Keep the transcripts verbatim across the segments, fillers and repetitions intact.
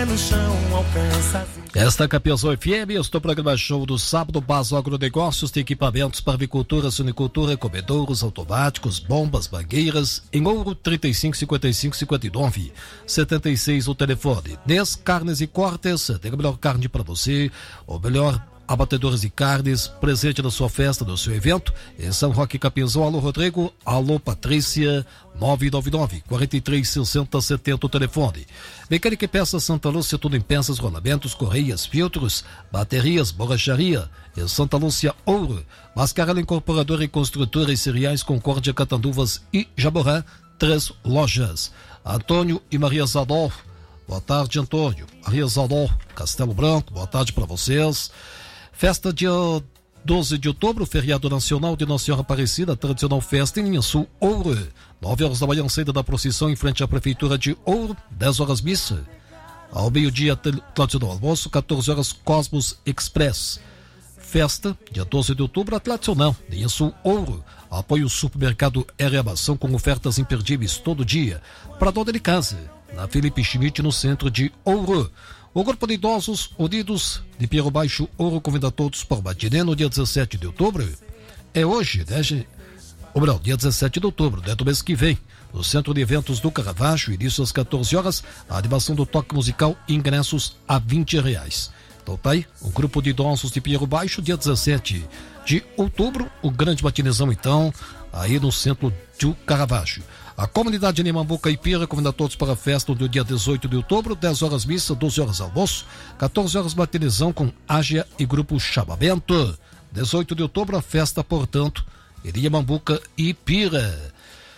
no chão alcança. Esta é a Capinzão F M, este é o programa show do sábado. Baso Agronegócios tem equipamentos para avicultura, suinicultura, comedouros automáticos, bombas, mangueiras, em Ouro, trinta e cinco, cinquenta e cinco, cinquenta e nove, setenta e seis o telefone. Nes Carnes e Cortes, tem a melhor carne para você, o melhor abatedores de carnes, presente na sua festa, no seu evento, em São Roque Capinzão. Alô Rodrigo, alô Patrícia, nove nove nove, quarenta e três, sessenta, setenta o telefone. Mecânica e Peças Santa Lúcia, tudo em peças, rolamentos, correias, filtros, baterias, borracharia, em Santa Lúcia Ouro. Mascarela Incorporadora e Construtora e Cereais, Concórdia, Catanduvas e Jaborã, três lojas. Antônio e Maria Zadolfo, boa tarde Antônio, Maria Zadolfo, Castelo Branco, boa tarde para vocês. Festa dia doze de outubro, feriado nacional de Nossa Senhora Aparecida, tradicional festa em Linha Sul, Ouro. nove horas da manhã, saída da procissão em frente à Prefeitura de Ouro, dez horas missa. Ao meio-dia, tradicional almoço, quatorze horas Cosmos Express. Festa, dia doze de outubro, a tradicional, Linha Sul, Ouro. Apoio o supermercado Erebação com ofertas imperdíveis todo dia. Para dona de casa, na Felipe Schmidt, no centro de Ouro. O Grupo de Idosos Unidos de Pinheiro Baixo Ouro convida a todos para o matiné no dia dezessete de outubro. É hoje, né, gente? Ou melhor, dia dezessete de outubro, né, do mês que vem. No Centro de Eventos do Caravaggio, início às quatorze horas, a animação do toque musical, ingressos a vinte reais. Então tá aí, o Grupo de Idosos de Pinheiro Baixo, dia dezessete de outubro, o grande matinezão então, aí no Centro do Caravaggio. A comunidade Animambuca Ipira convida a todos para a festa do dia dezoito de outubro, dez horas missa, doze horas almoço, quatorze horas matinezão com Ágia e Grupo Chamamento. dezoito de outubro, a festa, portanto, Animambuca Ipira.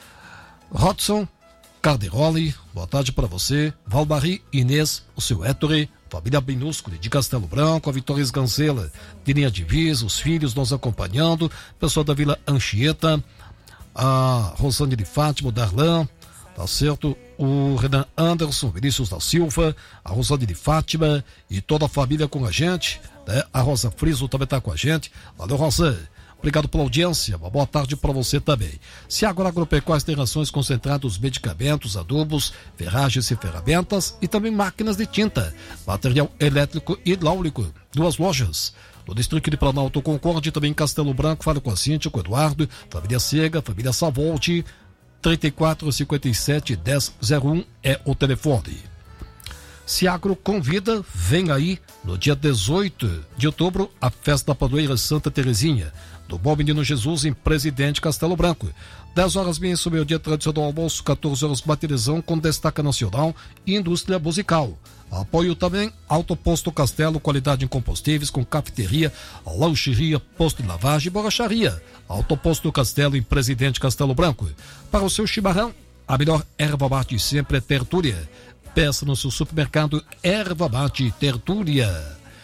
Rodson Carderoli, boa tarde para você. Valmari Inês, o seu Héctor, família Binúsculo de Castelo Branco, a Vitória Esgancela de Linha Divisa, os filhos nos acompanhando, pessoal da Vila Anchieta, a Rosane de Fátima, o Darlan, tá certo? O Renan Anderson, Vinícius da Silva, a Rosane de Fátima e toda a família com a gente, né? A Rosa Friso também tá com a gente. Valeu, Rosa. Obrigado pela audiência, uma boa tarde para você também. Ciagro Agropecuários tem rações concentradas, medicamentos, adubos, ferragens e ferramentas e também máquinas de tinta, material elétrico e hidráulico. Duas lojas. No Distrito de Planalto Concorde, também em Castelo Branco, fala com a Cíntia, com o Eduardo, família Cega, família Savolte, trinta e quatro, cinquenta e sete, dez zero um é o telefone. Ciagro convida, vem aí, no dia dezoito de outubro, a festa da Padroeira Santa Terezinha, do Bom Menino Jesus, em Presidente Castelo Branco. dez horas bem sobre o dia tradicional almoço, quatorze horas baterizão com destaque nacional e indústria musical. Apoio também Alto Posto Castelo, qualidade em combustíveis com cafeteria, lancheria, posto de lavagem e borracharia. Alto Posto Castelo em Presidente Castelo Branco. Para o seu chimarrão, a melhor erva mate sempre é Tertúlia. Peça no seu supermercado Erva Mate Tertúlia.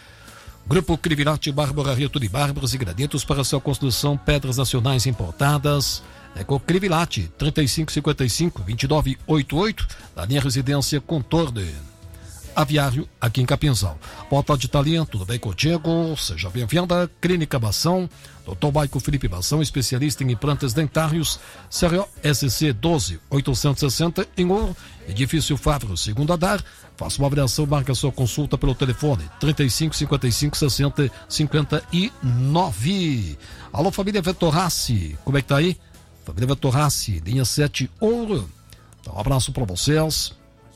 Grupo Crivilate, Barboraria, tudo de bárbaros e granitos para sua construção, pedras nacionais importadas. É com Crivilate, trinta e cinco, cinquenta e cinco, vinte e nove, oitenta e oito, da minha residência Contorno. Aviário, aqui em Capinzal. Boa tarde, Talento, tudo bem contigo? Seja bem-vinda. Clínica Bação, doutor Maico Felipe Bação, especialista em implantes dentários, C R O S C doze, oitocentos e sessenta, em Ouro, edifício Fávero, segundo andar. Faça uma avaliação, marque a sua consulta pelo telefone trinta e cinco, cinquenta e cinco, sessenta, cinquenta e nove. Alô, família Vetorrace, como é que tá aí? Família Vetorrace, linha sete, Ouro. Então, um abraço para vocês.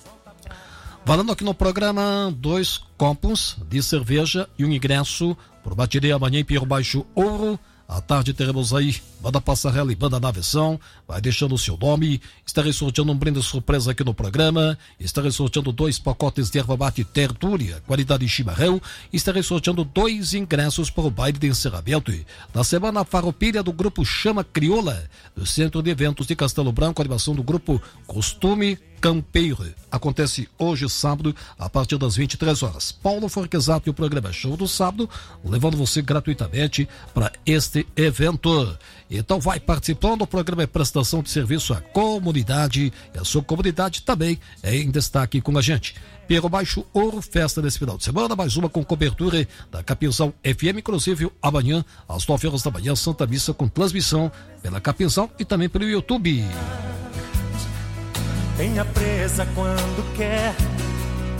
Falando aqui no programa, dois copos de cerveja e um ingresso para o Batirê amanhã em Pinheiro Baixo Ouro. À tarde teremos aí Banda Passarela e Banda Naveção. Vai deixando o seu nome. Estarei sorteando um brinde surpresa aqui no programa. Estarei sorteando dois pacotes de erva mate Tertúlia, qualidade chimarrão. Estarei sorteando dois ingressos para o baile de encerramento na Semana Farroupilha do Grupo Chama Crioula, do Centro de Eventos de Castelo Branco, animação do Grupo Costume Campeiro. Acontece hoje, sábado, a partir das vinte e três horas. Paulo Forquesato e o programa Show do Sábado, levando você gratuitamente para este evento. Então vai participando, o programa é prestação de serviço à comunidade e a sua comunidade também é em destaque com a gente. Pinheiro Baixo Ouro, festa desse final de semana, mais uma com cobertura da Capinzão F M, inclusive amanhã, às nove horas da manhã, Santa Missa com transmissão pela Capinzão e também pelo YouTube. Tenha presa quando quer,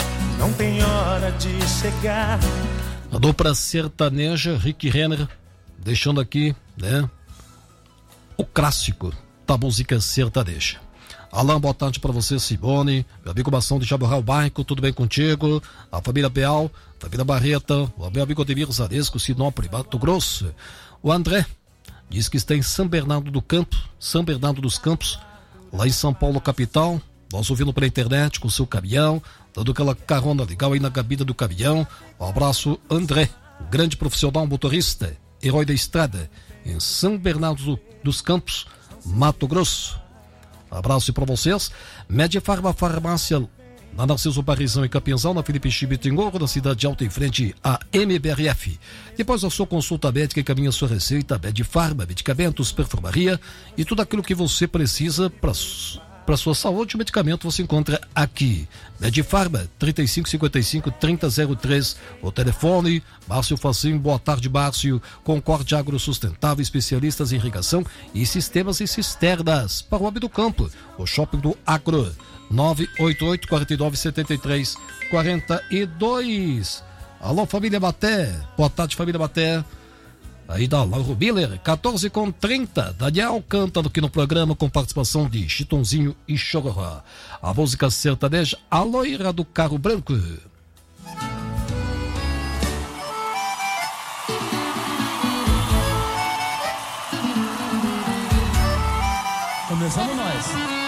não tem hora de chegar. A dupla sertaneja Rick Renner, deixando aqui, né, o clássico da música sertaneja. Alain, boa tarde para você, Simone, meu amigo Mação de Jaborral Barco, tudo bem contigo? A família Beal, família Barreta, o meu amigo Ademir Zaresco, Sinop, Mato Grosso. O André diz que está em São Bernardo do Campo, São Bernardo dos Campos, lá em São Paulo, capital. Nós ouvindo pela internet com o seu caminhão, dando aquela carona legal aí na cabida do caminhão. Um abraço, André, grande profissional motorista, herói da estrada, em São Bernardo do, dos Campos, Mato Grosso. Abraço para vocês. Medifarma Farmácia, na Narciso Barrizão e Capinzal, na Felipe Chibitingouro, na cidade de Alta, em frente à M B R F. Depois da sua consulta médica, encaminha a sua receita, Medifarma, medicamentos, perfumaria e tudo aquilo que você precisa para para sua saúde. O medicamento você encontra aqui. Medifarma, trinta e cinco cinquenta e cinco, trinta zero três. O telefone, Márcio Facinho, boa tarde, Márcio. Concorde Agro Sustentável, especialistas em irrigação e sistemas e cisternas para o homem do campo. O Shopping do Agro, nove oito oito, quatro nove, sete três, quatro dois. Alô, família Baté. Boa tarde, família Baté. Aí da Lauro Miller, quatorze com trinta. Daniel cantando aqui no programa com participação de Chitãozinho e Chororó. A música sertaneja, A Loira do Carro Branco. Começamos nós.